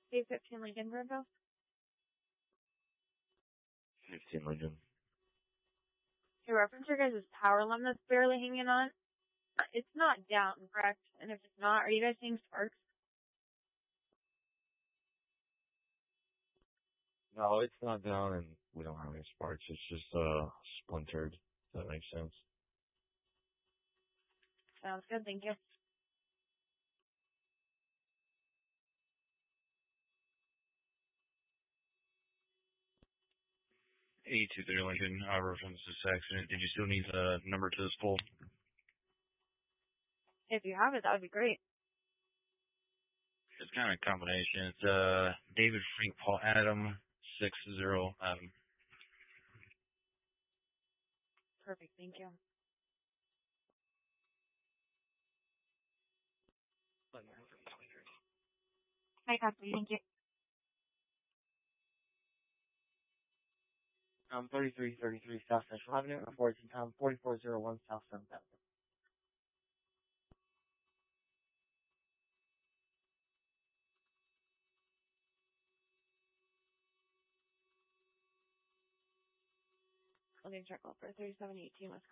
A15 Lincoln Virgo. 15 Lincoln. Hey, reference your guys' power limb that's barely hanging on. It's not down, correct? And if it's not, are you guys seeing sparks? No, it's not down, and we don't have any sparks. It's just splintered. If that makes sense. Sounds good, thank you. 823 Lincoln, reference this accident. Did you still need the number to this pole? If you have it, that would be great. It's kind of a combination. It's David Frank Paul Adam 60 Adam. Perfect, thank you. Hi, copy, thank you. 3333 South Central Avenue, 4401 South 7th Avenue. Let me check over 3718 West